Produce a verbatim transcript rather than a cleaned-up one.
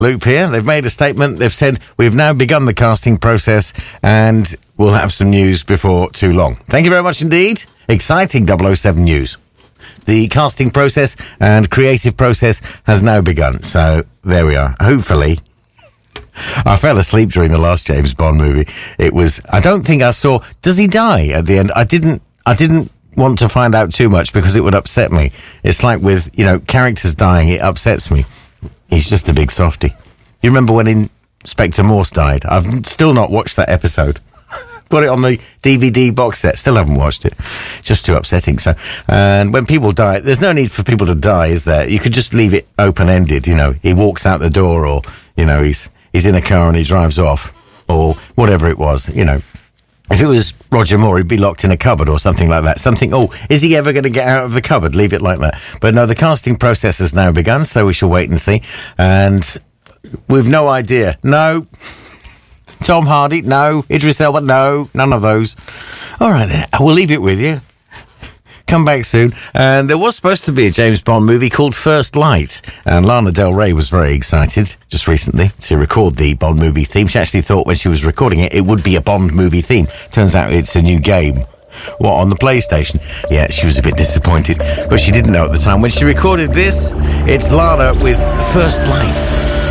Loop here. They've made a statement. They've said, we've now begun the casting process and we'll have some news before too long. Thank you very much indeed. Exciting double oh seven news. The casting process and creative process has now begun. So there we are. Hopefully. I fell asleep during the last James Bond movie. It was, I don't think I saw, does he die at the end? I didn't, I didn't want to find out too much because it would upset me. It's like with, you know, characters dying, it upsets me. He's just a big softie. You remember when Inspector Morse died? I've still not watched that episode. Got it on the D V D box set. Still haven't watched it. It's just too upsetting. So, and when people die, there's no need for people to die, is there? You could just leave it open-ended. You know, he walks out the door, or you know, he's he's in a car and he drives off, or whatever it was. You know, if it was Roger Moore, he'd be locked in a cupboard or something like that. Something. Oh, is he ever going to get out of the cupboard? Leave it like that. But no, the casting process has now begun, so we shall wait and see. And we've no idea. No. Tom Hardy, no. Idris Elba, no. None of those. All right, then. We'll leave it with you. Come back soon. And there was supposed to be a James Bond movie called First Light. And Lana Del Rey was very excited just recently to record the Bond movie theme. She actually thought when she was recording it, it would be a Bond movie theme. Turns out it's a new game. What, on the PlayStation? Yeah, she was a bit disappointed. But she didn't know at the time. When she recorded this, it's Lana with First Light.